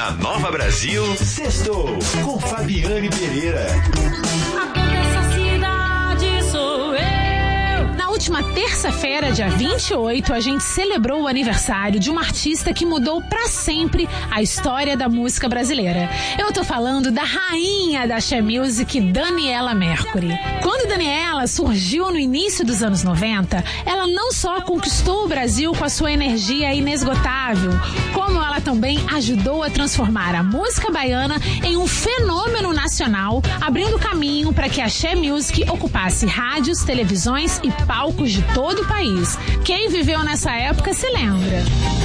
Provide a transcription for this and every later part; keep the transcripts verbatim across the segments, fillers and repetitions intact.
Na Nova Brasil, sextou com Fabiane Pereira. Na última terça-feira, dia vinte e oito, a gente celebrou o aniversário de uma artista que mudou pra sempre a história da música brasileira. Eu tô falando da rainha da Axé Music, Daniela Mercury. Quando Daniela surgiu no início dos anos noventa, ela não só conquistou o Brasil com a sua energia inesgotável, como ela também ajudou a transformar a música baiana em um fenômeno nacional, abrindo caminho para que a Axé Music ocupasse rádios, televisões e palcos de todo o país. Quem viveu nessa época se lembra.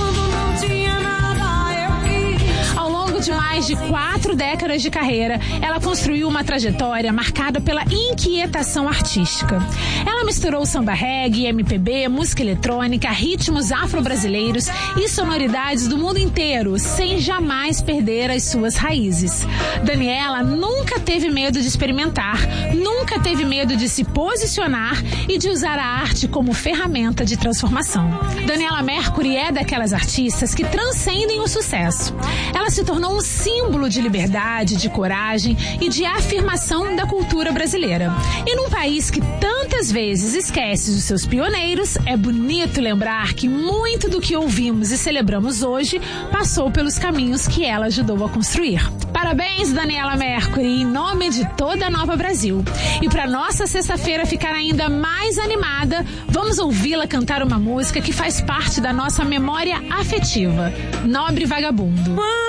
Ao longo de mais de quatro décadas de carreira, ela construiu uma trajetória marcada pela inquietação artística. Ela misturou samba reggae, M P B, música eletrônica, ritmos afro-brasileiros e sonoridades do mundo inteiro, sem jamais perder as suas raízes. Daniela nunca teve medo de experimentar, nunca teve medo de se posicionar e de usar a arte como ferramenta de transformação. Daniela Mercury é daquelas artistas que transcendem o sucesso. Ela se tornou um símbolo de liberdade, de coragem e de afirmação da cultura brasileira. E num país que tantas vezes esquece os seus pioneiros, é bonito lembrar que muito do que ouvimos e celebramos hoje passou pelos caminhos que ela ajudou a construir. Parabéns, Daniela Mercury, em nome de toda a Nova Brasil. E para nossa sexta-feira ficar ainda mais animada, vamos ouvi-la cantar uma música que faz parte da nossa memória afetiva, Nobre Vagabundo.